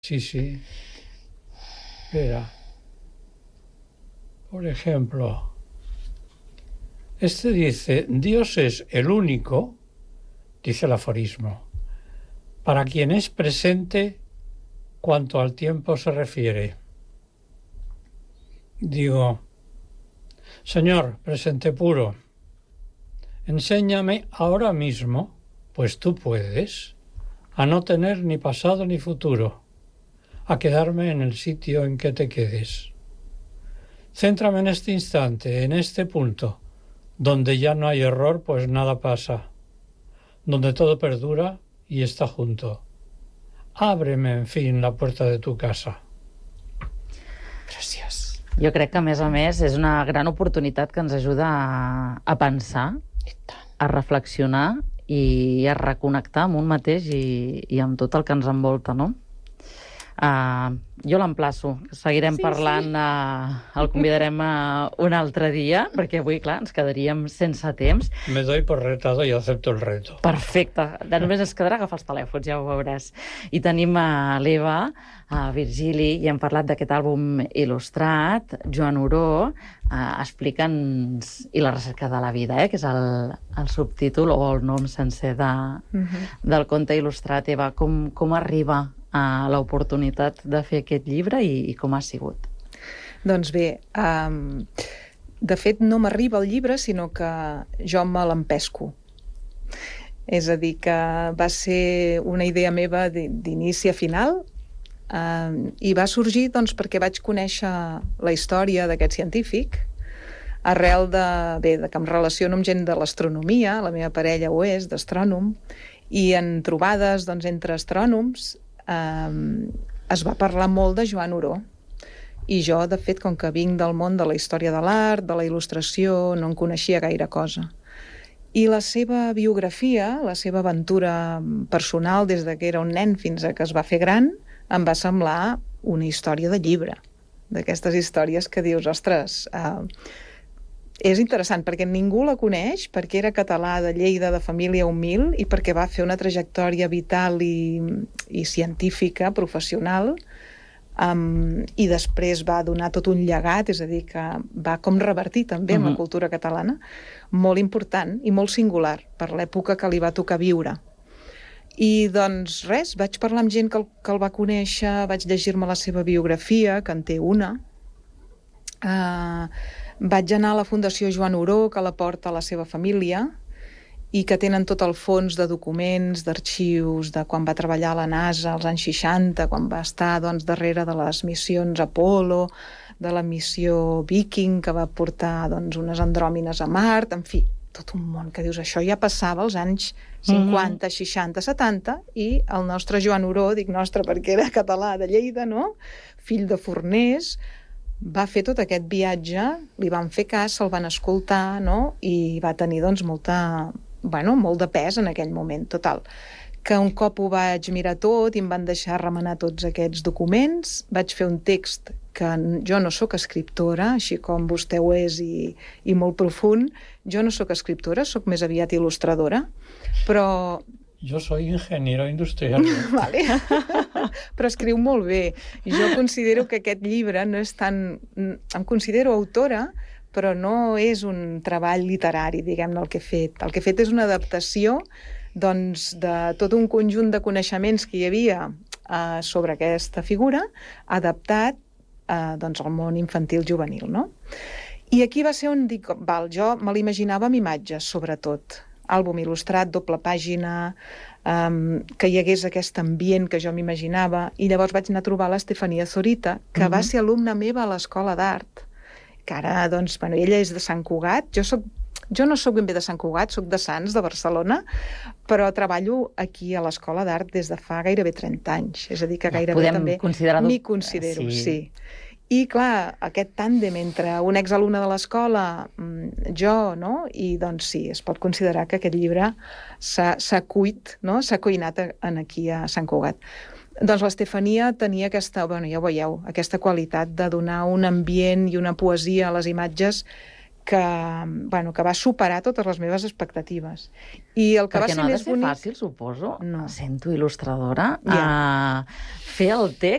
Sí. Espera. Por ejemplo, este dice, Dios es el único, dice el aforismo, para quien es presente cuanto al tiempo se refiere. Digo, Señor, presente puro, enséñame ahora mismo, pues tú puedes, a no tener ni pasado ni futuro, a quedarme en el sitio en que te quedes. Céntrame en este instante, en este punto, donde ya no hay error, pues nada pasa, donde todo perdura y está junto. Ábreme, en fin, la puerta de tu casa. Preciós. Jo crec que, a més, és una gran oportunitat que ens ajuda a pensar, a reflexionar i a reconnectar amb un mateix i amb tot el que ens envolta, no? Jo l'emplaço. Seguirem parlant, el convidarem un altre dia, perquè avui, clar, ens quedaríem sense temps. Me doy por retado y acepto el reto. Perfecte. Només ens quedarà agafar els telèfons, ja ho veuràs. I tenim l'Eva, Virgili, i hem parlat d'aquest àlbum il·lustrat, Joan Oró, explica'ns I la recerca de la vida, que és el subtítol o el nom sencer del conte il·lustrat. Eva, com arriba a l'oportunitat de fer aquest llibre i com ha sigut? Doncs bé, de fet no m'arriba el llibre, sinó que jo me l'empesco. És a dir, que va ser una idea meva d'inici a final i va sorgir doncs, perquè vaig conèixer la història d'aquest científic arrel de que em relaciono amb gent de l'astronomia, la meva parella ho és, d'astrònom, i en trobades doncs, entre astrònoms es va parlar molt de Joan Oró. I jo, de fet, com que vinc del món de la història de l'art, de la il·lustració, no en coneixia gaire cosa. I la seva biografia, la seva aventura personal des de que era un nen fins a que es va fer gran, em va semblar una història de llibre. D'aquestes històries que dius, ostres, és interessant perquè ningú la coneix, perquè era català de Lleida, de família humil, i perquè va fer una trajectòria vital i científica, professional, i després va donar tot un llegat, és a dir, que va com revertir també en la cultura catalana, molt important i molt singular per l'època que li va tocar viure. I doncs res, vaig parlar amb gent que el va conèixer, vaig llegir-me la seva biografia, que en té una. Vaig anar a la Fundació Joan Oró, que la porta la seva família, i que tenen tot el fons de documents, d'arxius, de quan va treballar a la NASA als anys 60, quan va estar doncs, darrere de les missions Apollo, de la missió Viking, que va portar doncs, unes andròmines a Mart, en fi, tot un món que dius, això ja passava als anys 50, 60, 70, i el nostre Joan Oró, dic nostre perquè era català de Lleida, no? Fill de forners, va fer tot aquest viatge, li van fer cas, se'l van escoltar, no? I va tenir doncs, molt de pes en aquell moment, total. Que un cop ho vaig mirar tot i em van deixar remenar tots aquests documents, vaig fer un text que jo no sóc escriptora, així com vostè ho és i molt profund. Jo no sóc escriptora, sóc més aviat il·lustradora, però... Jo soy ingeniero industrial. Vale. Però escriu molt bé. Jo considero que aquest llibre no és tan... Em considero autora, però no és un treball literari, diguem-ne, el que he fet. El que he fet és una adaptació doncs, de tot un conjunt de coneixements que hi havia sobre aquesta figura, adaptat doncs, al món infantil juvenil, no? I aquí va ser on dic, val, jo me l'imaginava amb imatges, sobretot. Àlbum il·lustrat, doble pàgina, que hi hagués aquest ambient que jo m'imaginava, i llavors vaig anar a trobar l'Estefania Zorita, que va ser alumna meva a l'Escola d'Art, que ara, doncs, bueno, ella és de Sant Cugat, jo no sóc ben bé de Sant Cugat, sóc de Sants, de Barcelona, però treballo aquí a l'Escola d'Art des de fa gairebé 30 anys, és a dir, que gairebé també m'hi considero, sí. I, clar, aquest tàndem entre un exalumne de l'escola, jo, no? I, doncs, sí, es pot considerar que aquest llibre s'ha cuit, no? S'ha cuinat aquí a Sant Cugat. Doncs l'Estefania tenia aquesta, bueno, ja ho veieu, aquesta qualitat de donar un ambient i una poesia a les imatges que va superar totes les meves expectatives. I el que perquè va ser no ha de més ser bonic... fàcil, suposo, No. sento il·lustradora, Ja. fer el text